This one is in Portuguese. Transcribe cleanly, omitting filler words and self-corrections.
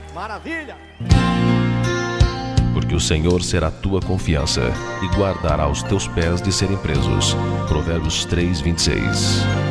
Maravilha! Porque o Senhor será tua confiança e guardará os teus pés de serem presos. Provérbios 3:26.